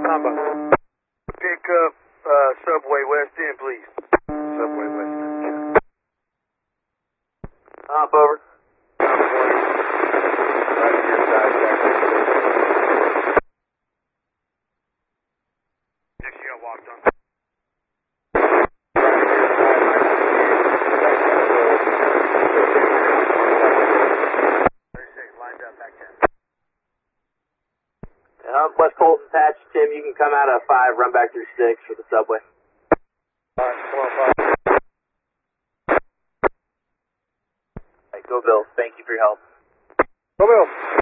combo. Pick up Subway West End, please. Subway West End. Hop over. Right to your side, Jackson. Next you got walked on. West Colton patch, Tim, you can come out of 5, run back through 6 for the subway. Alright, come on, 5. Hey, go Bills. Thank you for your help. Go Bills.